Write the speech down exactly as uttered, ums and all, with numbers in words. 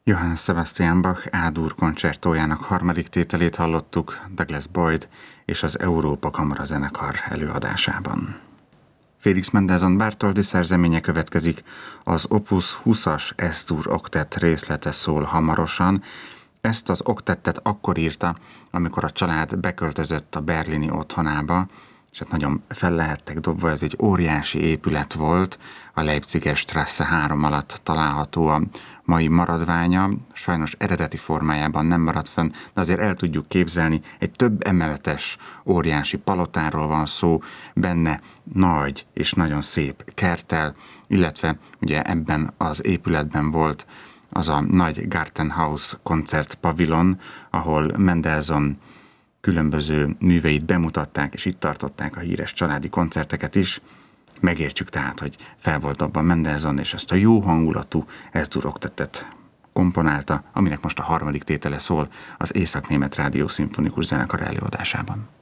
Johann Sebastian Bach A-dur koncertójának harmadik tételét hallottuk Douglas Boyd és az Európa Kamara Zenekar előadásában. Félix Mendelssohn Bartholdy szerzeménye következik, az Opus húszas Es-dur oktett részlete szól hamarosan. Ezt az oktettet akkor írta, amikor a család beköltözött a berlini otthonába, és hát nagyon fel lehettek dobva, ez egy óriási épület volt, a Leipziges Strasse három alatt található a mai maradványa, sajnos eredeti formájában nem maradt fenn, de azért el tudjuk képzelni, egy több emeletes óriási palotáról van szó, benne nagy és nagyon szép kerttel, illetve ugye ebben az épületben volt az a nagy Gartenhaus koncertpavilon, ahol Mendelssohn különböző műveit bemutatták, és itt tartották a híres családi koncerteket is. Megértjük tehát, hogy fel volt abban Mendelssohn, és ezt a jó hangulatú Es-dur oktettet komponálta, aminek most a harmadik tétele szól az Észak-Német Rádió Szimfonikus Zenekar előadásában.